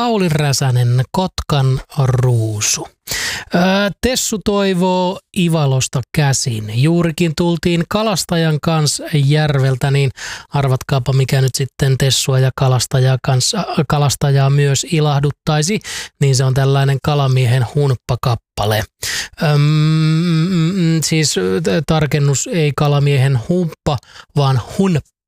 Pauli Räsänen, Kotkan ruusu. Tessu toivoo Ivalosta käsin. Juurikin tultiin kalastajan kanssa järveltä, niin arvatkaapa mikä nyt sitten Tessua ja kalastajaa myös ilahduttaisi. Niin se on tällainen Kalamiehen humppakappale. Siis tarkennus ei Kalamiehen humppa, vaan hunppa.